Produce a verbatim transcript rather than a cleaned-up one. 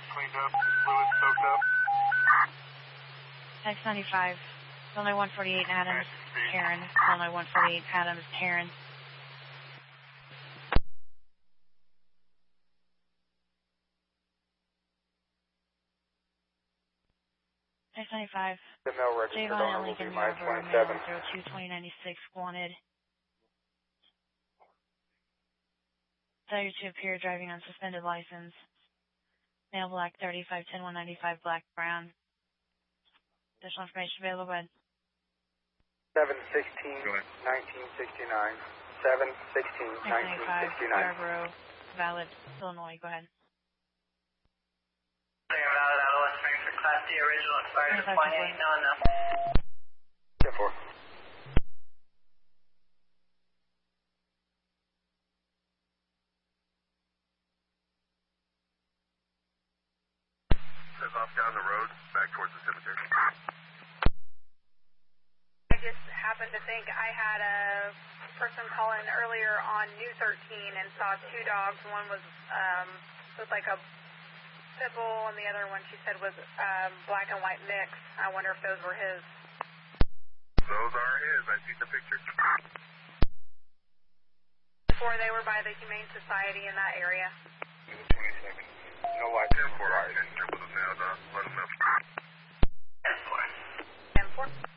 cleaned up, fluid soaked up. X ninety-five, Illinois one forty-eight Adams, Karen. Illinois one forty-eight Adams, Karen. X ninety-five, The mail registered Javon owner and will be Lincoln, Mike Yarborough, mail twenty-seven. zero two twenty ninety-six, wanted. Failure to appear driving on suspended license. Male black thirty-five ten one ninety-five, black brown. Additional information available at seven sixteen nineteen sixty-nine. seven sixteen nineteen sixty-nine. Yarborough, valid, Illinois. Go ahead. Valid Adolescent Frankfurt Class D original expired at point eight. No, no. ten four. Says off down the road, back towards the cemetery. I just happened to think I had a person call in earlier on New thirteen and saw two dogs. One was um, was like a pit bull, and the other one she said was um, black and white mix. I wonder if those were his. Those are his. I see the pictures. Before they were by the Humane Society in that area. twenty-seven. No light. ten four. I can check with them now. Let them know. ten four. ten four.